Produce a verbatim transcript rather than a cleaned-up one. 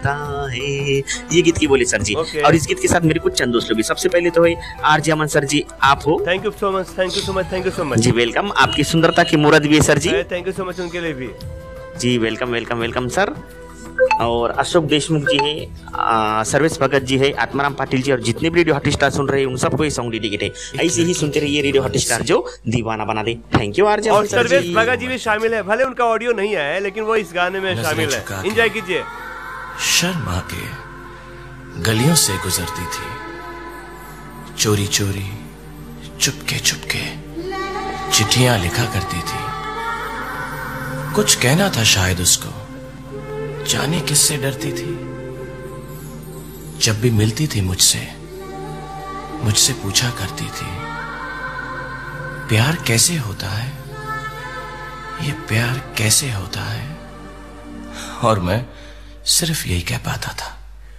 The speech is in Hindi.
है। ये गीत की बोले सर जी। okay. और इस गीत के साथ मेरे कुछ चंद दोस्त लोग भी। सबसे पहले तो है आरजे अमन सर जी, आप हो। Thank you so much, thank you so much, thank you so much ji welcome. आपकी सुंदरता की मुराद भी है sir ji. Thank you so much उनके लिए भी जी वेलकम वेलकम वेलकम सर। और अशोक देशमुख जी है, सर्वेश भगत जी है, आत्माराम पाटिल जी और जितने भी रेडियो हॉट स्टार सुन रहे हैं उन सबको ये सॉन्ग डेडिकेट है। ऐसे ही सुनते रहिए रेडियो हॉट स्टार जो दीवाना बना दे। Thank you RJ. और सर्वेश भगत जी भी शामिल है, भले उनका ऑडियो नहीं आया है लेकिन वो इस गाने में शामिल है। एंजॉय कीजिए। शर्मा के गलियों से गुजरती थी, चोरी चोरी चुपके चुपके चिट्ठियां लिखा करती थी। कुछ कहना था शायद उसको, जाने किससे डरती थी। जब भी मिलती थी मुझसे मुझसे पूछा करती थी, प्यार कैसे होता है, ये प्यार कैसे होता है। और मैं सिर्फ यही कह पाता था,